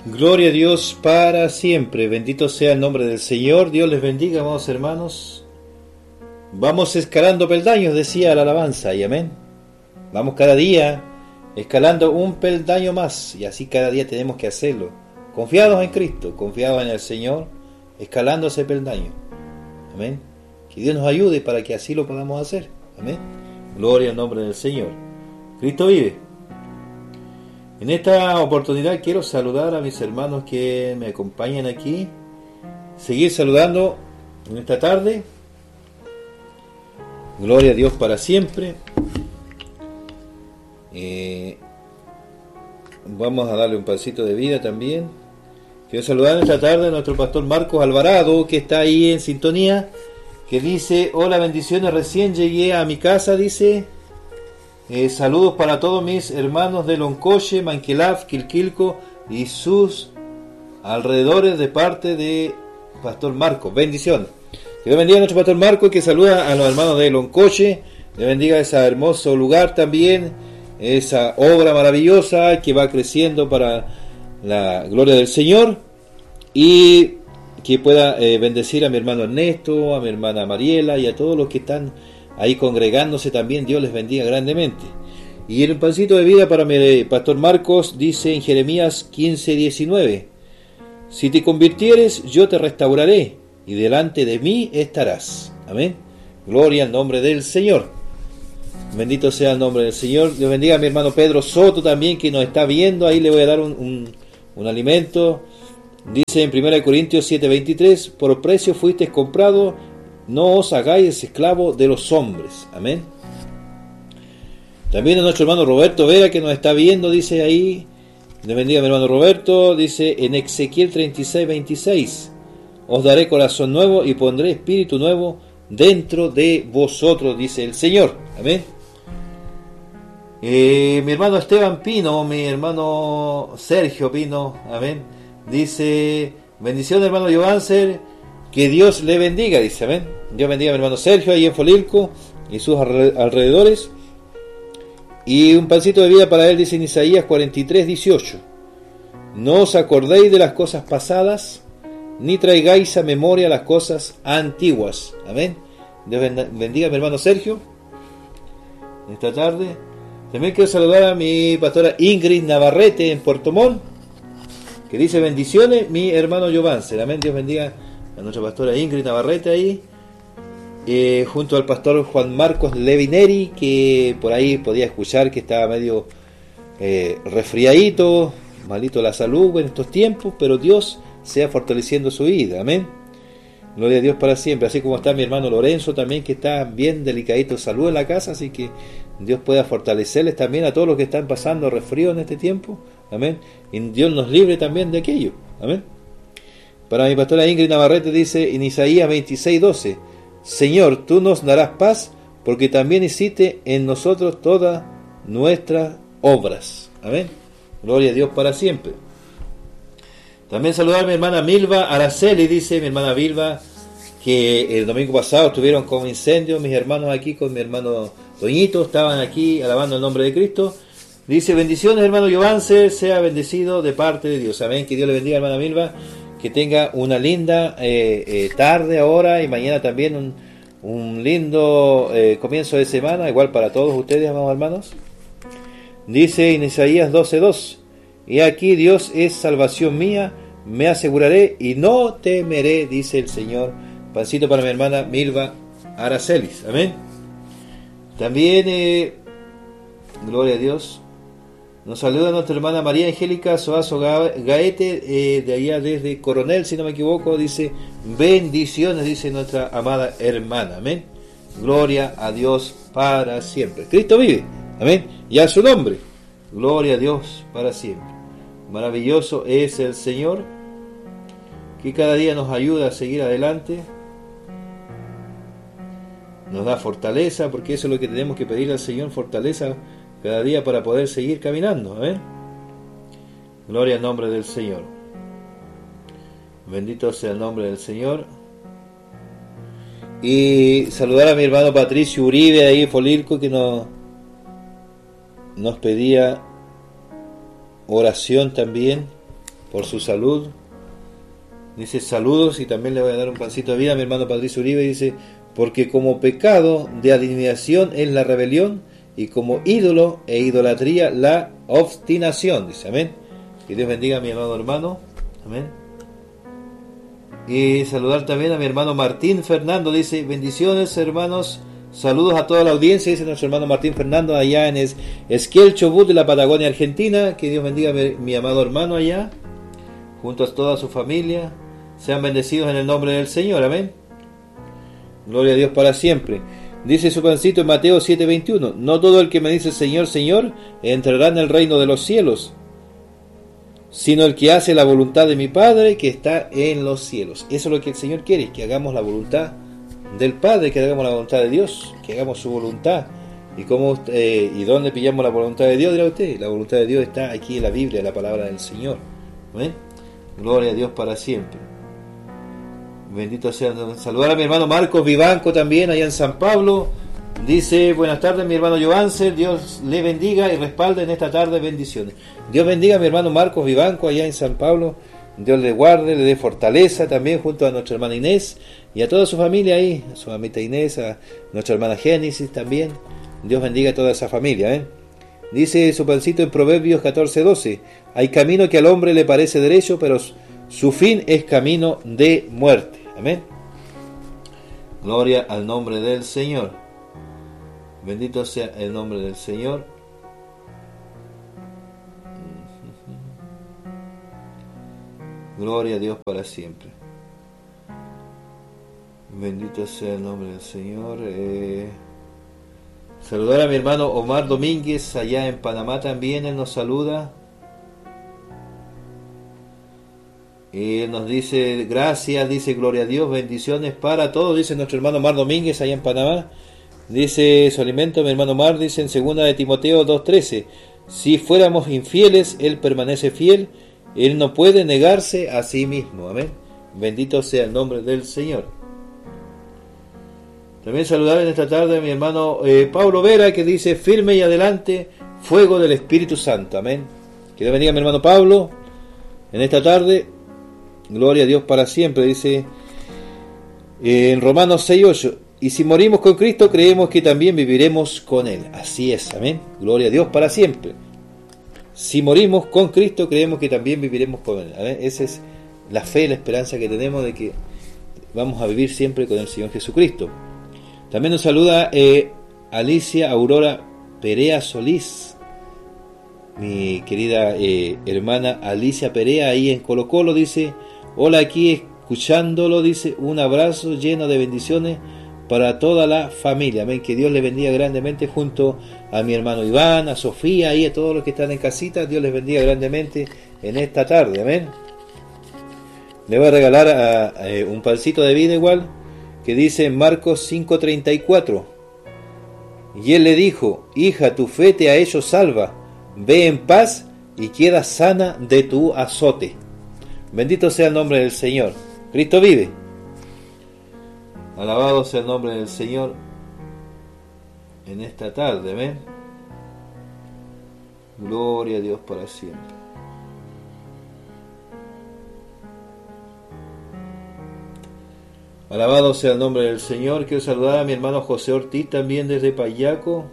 Gloria a Dios para siempre. Bendito sea el nombre del Señor. Dios les bendiga, amados hermanos. Vamos escalando peldaños, decía la alabanza, y amén. Vamos cada día escalando un peldaño más, y así cada día tenemos que hacerlo. Confiados en Cristo, confiados en el Señor, escalando ese peldaño. Amén. Que Dios nos ayude para que así lo podamos hacer. Amén. Gloria al nombre del Señor. Cristo vive. En esta oportunidad quiero saludar a mis hermanos que me acompañan aquí. Seguir saludando en esta tarde. Gloria a Dios para siempre. Vamos a darle un pasito de vida también. Quiero saludar en esta tarde a nuestro pastor Marcos Alvarado, que está ahí en sintonía, que dice: hola, bendiciones, recién llegué a mi casa, dice. Saludos para todos mis hermanos de Loncoche, Manquelaf, Quilquilco y sus alrededores de parte de Pastor Marcos. Bendiciones. Que Dios bendiga a nuestro Pastor Marcos, que saluda a los hermanos de Loncoche. Dios bendiga ese hermoso lugar también, esa obra maravillosa que va creciendo para la gloria del Señor, y que pueda bendecir a mi hermano Ernesto, a mi hermana Mariela y a todos los que están ahí congregándose también. Dios les bendiga grandemente. Y el pancito de vida para mi pastor Marcos dice en Jeremías 15:19: si te convirtieres, yo te restauraré, y delante de mí estarás. Amén. Gloria al nombre del Señor. Bendito sea el nombre del Señor. Dios bendiga a mi hermano Pedro Soto también, que nos está viendo. Ahí le voy a dar un alimento. Dice en 1 Corintios 7:23: por precio fuisteis comprado, no os hagáis esclavos de los hombres. Amén. También a nuestro hermano Roberto Vera, que nos está viendo, dice ahí: Dios bendiga a mi hermano Roberto. Dice en Ezequiel 36:26: os daré corazón nuevo y pondré espíritu nuevo dentro de vosotros, dice el Señor. Amén. Mi hermano Esteban Pino, mi hermano Sergio Pino, amén, dice: bendiciones, hermano Johanser, que Dios le bendiga, dice. Amén. Dios bendiga a mi hermano Sergio ahí en Folilco y sus alrededores. Y un pancito de vida para él, dice en Isaías 43:18: no os acordéis de las cosas pasadas, ni traigáis a memoria las cosas antiguas. Amén. Dios bendiga a mi hermano Sergio esta tarde. También quiero saludar a mi pastora Ingrid Navarrete en Puerto Montt, que dice: bendiciones, mi hermano Giovanni. Amén. Dios bendiga a nuestra pastora Ingrid Navarrete ahí, junto al pastor Juan Marcos Levineri, que por ahí podía escuchar que estaba medio resfriadito, malito la salud en estos tiempos, pero Dios sea fortaleciendo su vida. Amén. Gloria a Dios para siempre. Así como está mi hermano Lorenzo también, que está bien delicadito de salud en la casa, así que Dios pueda fortalecerles también a todos los que están pasando resfrío en este tiempo. Amén. Y Dios nos libre también de aquello. Amén. Para mi pastora Ingrid Navarrete dice en Isaías 26:12: Señor, tú nos darás paz, porque también hiciste en nosotros todas nuestras obras. Amén. Gloria a Dios para siempre. También saludar a mi hermana Milva Araceli, dice mi hermana Milva, que el domingo pasado estuvieron con incendios, mis hermanos aquí con mi hermano Toñito, estaban aquí alabando el nombre de Cristo. Dice: bendiciones, hermano Giovanni, sea bendecido de parte de Dios. Amén. Que Dios le bendiga, hermana Milva, que tenga una linda tarde ahora y mañana también un lindo comienzo de semana, igual para todos ustedes, amados hermanos. Dice en Isaías 12:2: y aquí Dios es salvación mía, me aseguraré y no temeré, dice el Señor. Pancito para mi hermana Milva Aracelis. Amén. También, gloria a Dios, nos saluda nuestra hermana María Angélica Soazo Gaete, de allá desde Coronel, si no me equivoco. Dice: bendiciones, dice nuestra amada hermana. Amén. Gloria a Dios para siempre. Cristo vive. Amén. Y a su nombre. Gloria a Dios para siempre. Maravilloso es el Señor, que cada día nos ayuda a seguir adelante, nos da fortaleza, porque eso es lo que tenemos que pedir al Señor, fortaleza cada día para poder seguir caminando. ¿Eh? Gloria al nombre del Señor. Bendito sea el nombre del Señor. Y saludar a mi hermano Patricio Uribe ahí en Folilco, que nos pedía oración también por su salud. Dice saludos, y también le voy a dar un pancito de vida a mi hermano Patricio Uribe. Dice, porque como pecado de alineación es la rebelión, y como ídolo e idolatría la obstinación. Dice, amén. Que Dios bendiga a mi amado hermano. Amén. Y saludar también a mi hermano Martín Fernando. Dice, bendiciones hermanos, saludos a toda la audiencia. Dice nuestro hermano Martín Fernando allá en Esquiel, Chubut, de la Patagonia Argentina. Que Dios bendiga a mi amado hermano allá, junto a toda su familia. Sean bendecidos en el nombre del Señor, amén. Gloria a Dios para siempre. Dice su pancito en Mateo 7:21, no todo el que me dice Señor, Señor, entrará en el reino de los cielos, sino el que hace la voluntad de mi Padre que está en los cielos. Eso es lo que el Señor quiere, que hagamos la voluntad del Padre, que hagamos la voluntad de Dios, que hagamos su voluntad. ¿Y dónde pillamos la voluntad de Dios? Dirá usted. La voluntad de Dios está aquí en la Biblia, en la palabra del Señor. ¿Amén? Gloria a Dios para siempre. Bendito sea. Saludar a mi hermano Marcos Vivanco también allá en San Pablo. Dice, buenas tardes mi hermano Johanser, Dios le bendiga y respalde en esta tarde, bendiciones. Dios bendiga a mi hermano Marcos Vivanco allá en San Pablo. Dios le guarde, le dé fortaleza también junto a nuestra hermana Inés y a toda su familia ahí, a su mamita Inés, a nuestra hermana Génesis también. Dios bendiga a toda esa familia, ¿eh? Dice su pancito en Proverbios 14:12, hay camino que al hombre le parece derecho, pero su fin es camino de muerte. Amén. Gloria al nombre del Señor. Bendito sea el nombre del Señor. Gloria a Dios para siempre. Bendito sea el nombre del Señor. Saludar a mi hermano Omar Domínguez allá en Panamá también, él nos saluda. Él nos dice gracias, dice gloria a Dios, bendiciones para todos, dice nuestro hermano Omar Domínguez allá en Panamá. Dice su alimento, mi hermano Omar, dice en 2 de Timoteo 2:13, si fuéramos infieles, Él permanece fiel, Él no puede negarse a sí mismo. Amén. Bendito sea el nombre del Señor. También saludar en esta tarde a mi hermano Pablo Vera, que dice firme y adelante, fuego del Espíritu Santo. Amén. Que Dios bendiga a mi hermano Pablo en esta tarde. Gloria a Dios para siempre. Dice en Romanos 6:8, y si morimos con Cristo, creemos que también viviremos con Él. Así es, amén. Gloria a Dios para siempre. Si morimos con Cristo, creemos que también viviremos con Él. Amén. Esa es la fe, la esperanza que tenemos de que vamos a vivir siempre con el Señor Jesucristo. También nos saluda Alicia Aurora Perea Solís, mi querida hermana Alicia Perea, ahí en Colo Colo. Dice, hola, aquí escuchándolo, dice, un abrazo lleno de bendiciones para toda la familia. Amén. Que Dios les bendiga grandemente junto a mi hermano Iván, a Sofía y a todos los que están en casita. Dios les bendiga grandemente en esta tarde. Amén. Le voy a regalar un pancito de vida igual, que dice en Marcos 5:34, y él le dijo, hija, tu fe te ha hecho salva, ve en paz y queda sana de tu azote. Bendito sea el nombre del Señor. Cristo vive. Alabado sea el nombre del Señor en esta tarde. Amén. Gloria a Dios para siempre. Alabado sea el nombre del Señor. Quiero saludar a mi hermano José Ortiz también desde Payaco.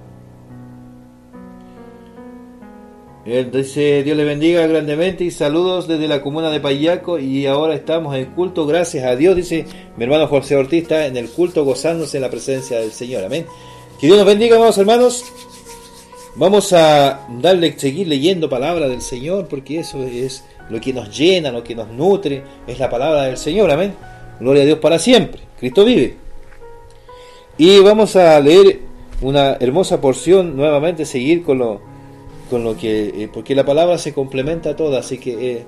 Él dice, Dios le bendiga grandemente y saludos desde la comuna de Payaco, y ahora estamos en culto, gracias a Dios. Dice mi hermano José Ortiz, está en el culto gozándose en la presencia del Señor. Amén. Que Dios nos bendiga, amados hermanos. Vamos a seguir leyendo palabra del Señor, porque eso es lo que nos llena, lo que nos nutre, es la palabra del Señor. Amén. Gloria a Dios para siempre. Cristo vive. Y vamos a leer una hermosa porción, nuevamente seguir con lo que, porque la palabra se complementa a toda, así que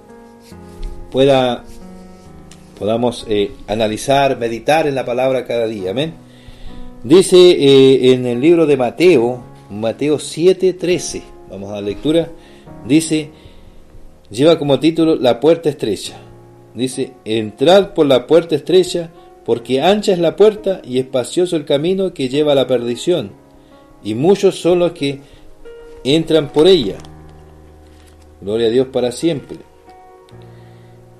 podamos analizar, meditar en la palabra cada día. Amén. Dice en el libro de Mateo 7:13, vamos a la lectura. Dice, lleva como título La puerta estrecha. Dice, entrad por la puerta estrecha, porque ancha es la puerta y espacioso el camino que lleva a la perdición, y muchos son los que entran por ella. Gloria a Dios para siempre.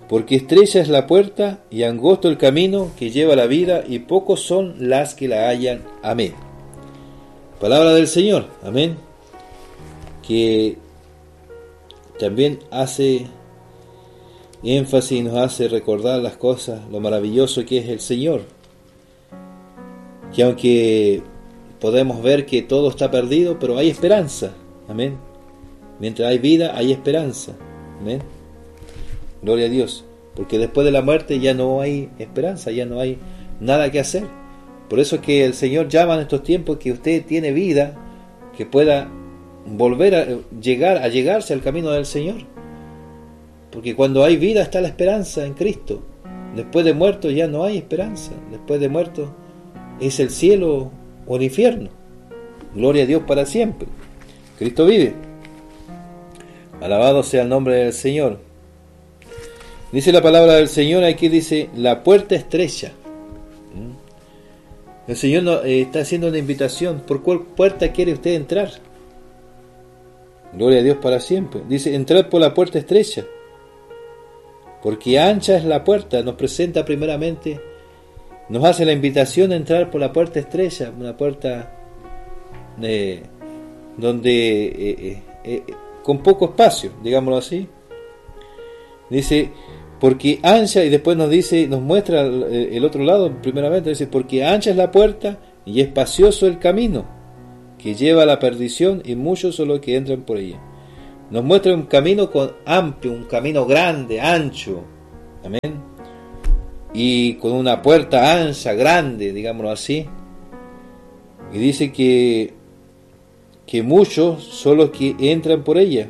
Porque estrecha es la puerta y angosto el camino que lleva a la vida, y pocos son las que la hallan. Amén. Palabra del Señor. Amén. Que también hace énfasis y nos hace recordar las cosas, lo maravilloso que es el Señor. Que aunque podemos ver que todo está perdido, pero hay esperanza. Amén. Mientras hay vida, hay esperanza. Amén. Gloria a Dios. Porque después de la muerte ya no hay esperanza, ya no hay nada que hacer. Por eso es que el Señor llama en estos tiempos que usted tiene vida, que pueda volver a llegarse al camino del Señor. Porque cuando hay vida está la esperanza en Cristo. Después de muerto ya no hay esperanza. Después de muerto es el cielo o el infierno. Gloria a Dios para siempre. Cristo vive. Alabado sea el nombre del Señor. Dice la palabra del Señor, aquí dice, la puerta estrecha. El Señor está haciendo una invitación. ¿Por cuál puerta quiere usted entrar? Gloria a Dios para siempre. Dice, entrad por la puerta estrecha. Porque ancha es la puerta. Nos presenta primeramente, nos hace la invitación a entrar por la puerta estrecha. Una puerta donde con poco espacio, digámoslo así. Dice, porque ancha, y después nos dice, nos muestra el otro lado, primeramente, dice, porque ancha es la puerta y espacioso el camino que lleva a la perdición, y muchos son los que entran por ella. Nos muestra un camino amplio, un camino grande, ancho, amén, y con una puerta ancha, grande, digámoslo así, y dice que muchos son los que entran por ella.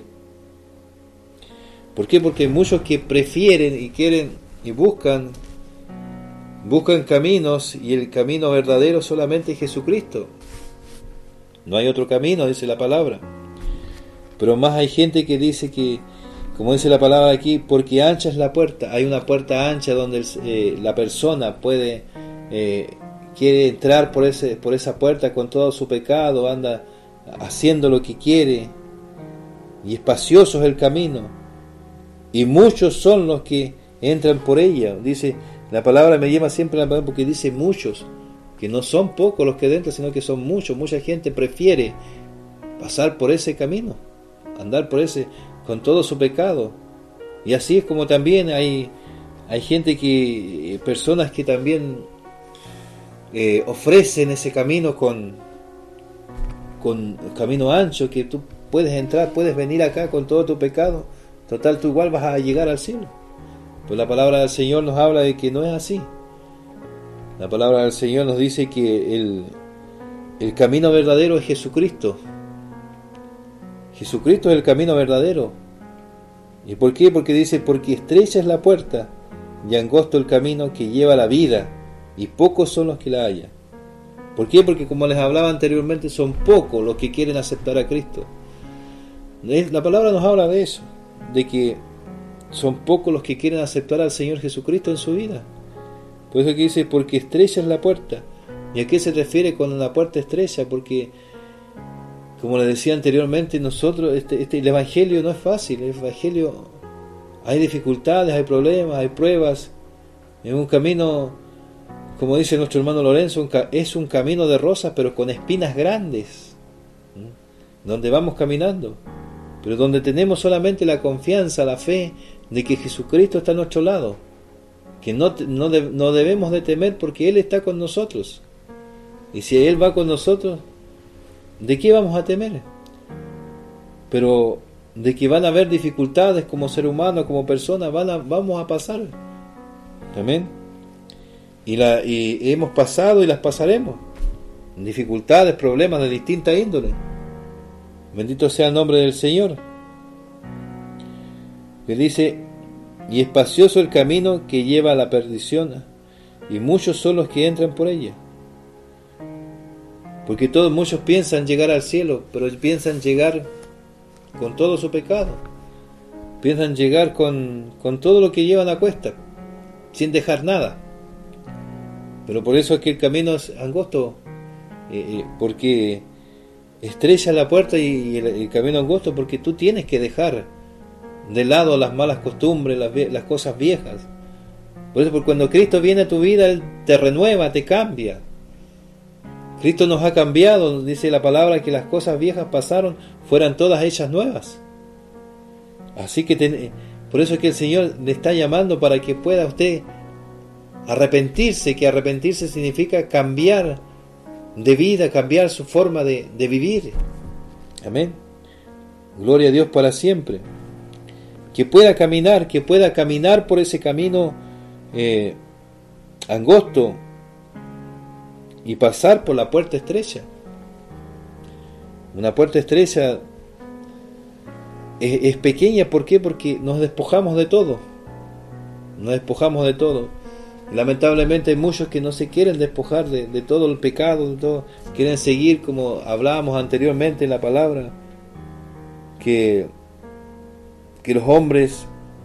¿Por qué? Porque hay muchos que prefieren y quieren y buscan caminos, y el camino verdadero solamente es Jesucristo. No hay otro camino, dice la palabra. Pero más hay gente que dice que, como dice la palabra aquí, porque ancha es la puerta. Hay una puerta ancha donde la persona quiere entrar por esa puerta con todo su pecado, anda haciendo lo que quiere, y espacioso es el camino. Y muchos son los que entran por ella. Dice, la palabra me llama siempre la palabra porque dice muchos, que no son pocos los que entran, sino que son muchos. Mucha gente prefiere pasar por ese camino, andar por ese, con todo su pecado. Y así es como también hay gente personas que también ofrecen ese camino con camino ancho, que tú puedes entrar, puedes venir acá con todo tu pecado. Total, tú igual vas a llegar al cielo. Pues la palabra del Señor nos habla de que no es así. La palabra del Señor nos dice que el camino verdadero es Jesucristo. Jesucristo es el camino verdadero. ¿Y por qué? Porque dice, porque estrecha es la puerta y angosto el camino que lleva a la vida, y pocos son los que la hallan. ¿Por qué? Porque como les hablaba anteriormente, son pocos los que quieren aceptar a Cristo. La palabra nos habla de eso, de que son pocos los que quieren aceptar al Señor Jesucristo en su vida. Por eso que dice, porque estrecha es la puerta. ¿Y a qué se refiere con la puerta estrecha? Porque, como les decía anteriormente, nosotros, el Evangelio no es fácil. El Evangelio, hay dificultades, hay problemas, hay pruebas. Es un camino, como dice nuestro hermano Lorenzo, es un camino de rosas, pero con espinas grandes, donde vamos caminando, pero donde tenemos solamente la confianza, la fe de que Jesucristo está a nuestro lado, que no debemos de temer, porque Él está con nosotros. Y si Él va con nosotros, ¿de qué vamos a temer? Pero de que van a haber dificultades como ser humano, como persona, vamos a pasar. Amén. Y hemos pasado y las pasaremos. Dificultades, problemas de distinta índole. Bendito sea el nombre del Señor. Que dice, y espacioso el camino que lleva a la perdición, y muchos son los que entran por ella. Porque muchos piensan llegar al cielo, pero piensan llegar con todo su pecado. Piensan llegar con todo lo que llevan a cuesta, sin dejar nada. Pero por eso es que el camino es angosto, porque estrecha la puerta y el camino angosto, porque tú tienes que dejar de lado las malas costumbres, las cosas viejas. Por eso, porque cuando Cristo viene a tu vida, Él te renueva, te cambia. Cristo nos ha cambiado, dice la palabra, que las cosas viejas pasaron, fueran todas hechas nuevas. Así que por eso es que el Señor le está llamando para que pueda usted arrepentirse, que arrepentirse significa cambiar de vida, cambiar su forma de vivir. Amén. Gloria a Dios para siempre. Que pueda caminar por ese camino angosto y pasar por la puerta estrecha. Una puerta estrecha es pequeña, ¿por qué? Porque nos despojamos de todo. Nos despojamos de todo. Lamentablemente hay muchos que no se quieren despojar de todo el pecado, de todo. Quieren seguir, como hablábamos anteriormente en la palabra, que los hombres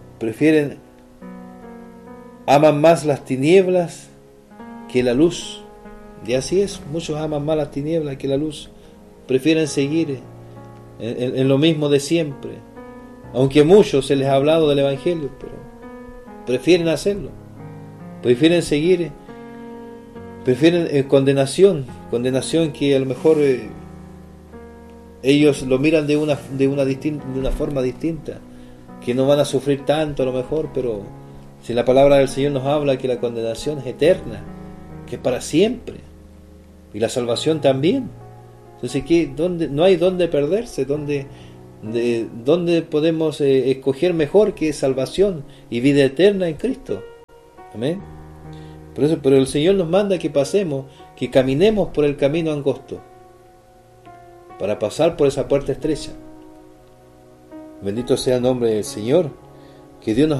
aman más las tinieblas que la luz. Y así es, muchos aman más las tinieblas que la luz. Prefieren seguir en lo mismo de siempre. Aunque a muchos se les ha hablado del Evangelio, pero prefieren hacerlo. Prefieren seguir, prefieren condenación que a lo mejor ellos lo miran de una forma distinta, que no van a sufrir tanto a lo mejor, pero si la palabra del Señor nos habla que la condenación es eterna, que es para siempre, y la salvación también. Entonces, no hay dónde perderse, dónde podemos escoger mejor que salvación y vida eterna en Cristo. Amén. Pero el Señor nos manda que pasemos, que caminemos por el camino angosto, para pasar por esa puerta estrecha. Bendito sea el nombre del Señor. Que Dios nos